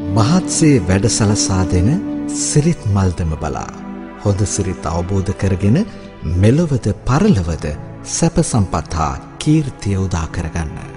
මහත්සේ වැඩ සලසා දෙන සිරිත් මල්දම බලා හොඳ සිරිත් අවබෝධ කරගෙන මෙලොවද පරලොවද සැප සම්පත් හා කීර්තිය උදා කරගන්න.